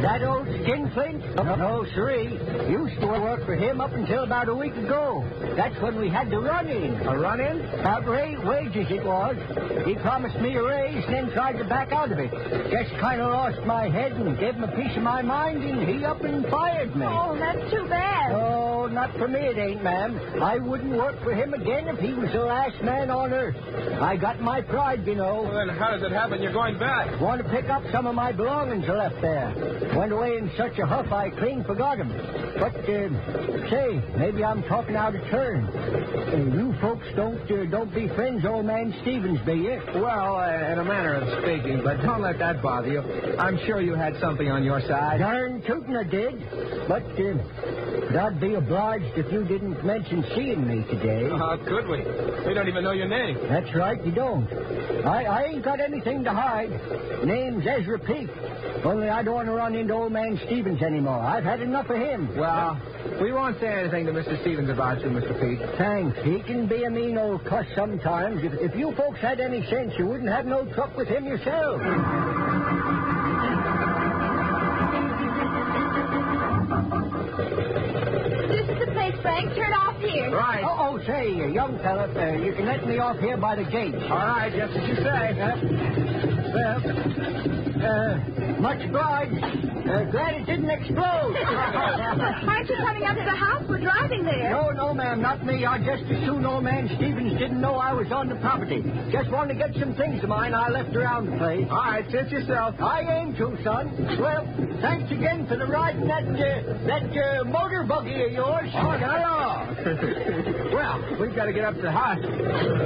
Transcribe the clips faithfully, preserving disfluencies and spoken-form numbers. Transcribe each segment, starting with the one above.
That old skinflint? No, no, siree. Used to work for him up until about a week ago. That's when we had the run-in. A run-in? About eight wages it was. He promised me a raise and then tried to back out of it. Just kind of lost my head and gave him a piece of my mind, and he up and fired me. Oh, that's too bad. Oh, not for me it ain't, ma'am. I wouldn't work for him again if he was the last man on earth. I got my pride, you know. Well, then how does it happen you're going back? Want to pick up some of my belongings I left there. Went away in such a huff I clean forgot 'em. But, uh, say, maybe I'm talking out of turn. Uh, you folks don't uh, don't be friends, old man Stevens, be you? Well, uh, in a manner of speaking, but don't let that bother you. I'm sure you had something on your side. Darn tootin' I did. But, uh, I'd be obliged if you didn't mention seeing me today. How could we? We don't even know your name. That's right, you don't. I, I ain't got anything to hide. Name's Ezra Peak. Only I don't want to run into old man Stevens anymore. I've had enough of him. Well, we won't say anything to Mister Stevens about you, Mister Pete. Thanks. He can be a mean old cuss sometimes. If, if you folks had any sense, you wouldn't have no truck with him yourself. This is the place, Frank. Turn off here. Right. Oh, oh say, uh, young fella, uh, you can let me off here by the gate. All right, just as you say. Uh, well, uh, much obliged. Uh, glad it didn't explode. Aren't you coming up to the house? We're driving there. No, no, ma'am, not me. I just as soon old man Stevens didn't know I was on the property. Just wanted to get some things of mine I left around the place. All right, sit yourself. I aim to, son. Well, thanks again for the ride in that, uh, that uh, motor buggy of yours. Oh, no. Well, we've got to get up to the house. Oh,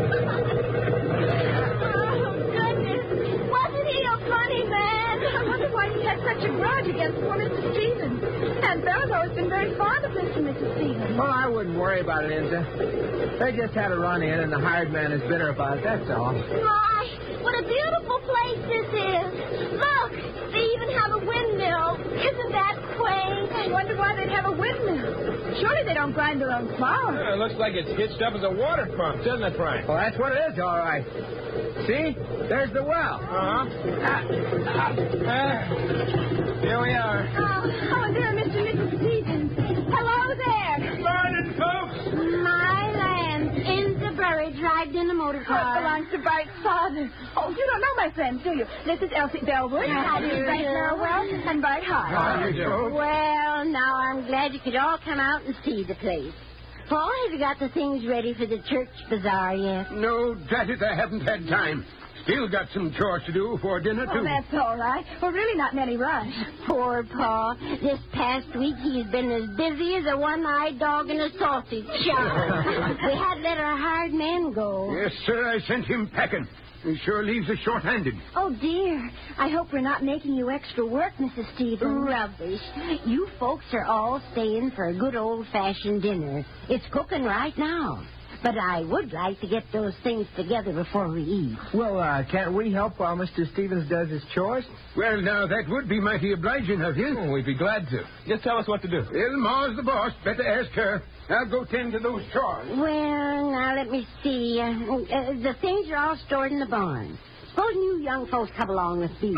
goodness. Wasn't he a funny man? I wonder why he had such a grudge against poor Mister Stevens. And Bell's always been very fond of Mister and Missus Stevens. Well, I wouldn't worry about it, Inza. They just had a run-in, and the hired man is bitter about it, that's all. My, what a beautiful place this is. Look, they even have a windmill. Isn't that quaint? I wonder why they'd have a windmill. Surely they don't grind their own flour. Yeah, it looks like it's hitched up as a water pump, doesn't it, Frank? Well, that's what it is, all right. See? There's the well. Uh-huh. Ah, ah, ah. Here we are. Oh, oh, there, Mister and Missus Stevens. Hello there. Morning, folks. My land. Inza Burridge arrived in the motor car. It belongs to Bart's father. Oh, you don't know my friends, do you? This is Elsie Bellwood. How do you do? Frank Norwell and Bart Hart. How do you do? Well, now I'm glad you could all come out and see the place. Paul, have you got the things ready for the church bazaar yet? No, drat it, I haven't had time. Still got some chores to do before dinner, too. Oh, that's all right. We're really not in any rush. Poor Paul. This past week he's been as busy as a one-eyed dog in a sausage shop. We had to let our hired man go. Yes, sir, I sent him packing. He sure leaves us short-handed. Oh, dear. I hope we're not making you extra work, Missus Stevens. Rubbish. You folks are all staying for a good old-fashioned dinner. It's cooking right now. But I would like to get those things together before we eat. Well, uh, can't we help while Mister Stevens does his chores? Well, now, that would be mighty obliging of you. Oh, we'd be glad to. Just tell us what to do. Well, Ma's the boss. Better ask her. I'll go tend to those chores. Well, now, let me see. Uh, uh, the things are all stored in the barn. Suppose you young folks come along with me.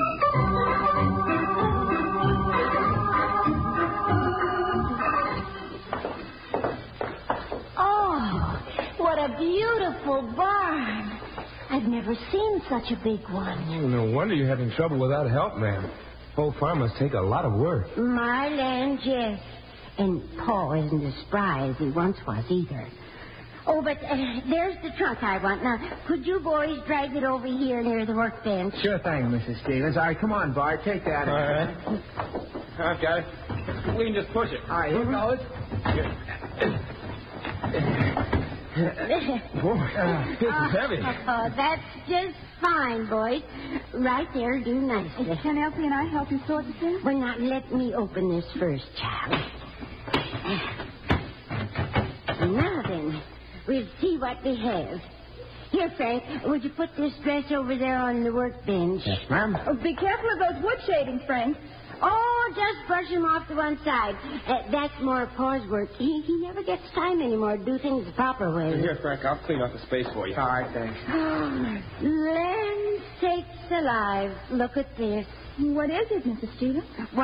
Oh, what a beautiful barn. I've never seen such a big one. Oh, no wonder you're having trouble without help, ma'am. Whole farm must take a lot of work. My land, yes. And Paul isn't as spry as he once was either. Oh, but uh, there's the trunk I want. Now, could you boys drag it over here near the workbench? Sure thing, Missus Stevens. All right, come on, Bart. Take that. All right. I've got it. We can just push it. All right, here goes. Boy, uh, this is heavy. Oh, that's just fine, boys. Right there, do nicely. Can Elsie and I help you sort the things? Well, now, let me open this first, child. Now then, we'll see what we have. Here, Frank, would you put this dress over there on the workbench? Yes, ma'am. Oh, be careful of those wood shavings, Frank. Oh, just brush him off to one side. Uh, that's more Paul's work. He, he never gets time anymore to do things the proper way. Here, Frank, I'll clean up the space for you. All right, thanks. Land sakes alive. Look at this. What is it, Missus Stevens?